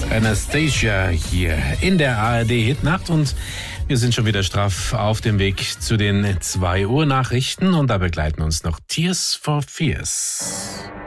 Anastasia hier in der ARD Hitnacht und wir sind schon wieder straff auf dem Weg zu den 2 Uhr Nachrichten und da begleiten uns noch Tears for Fears.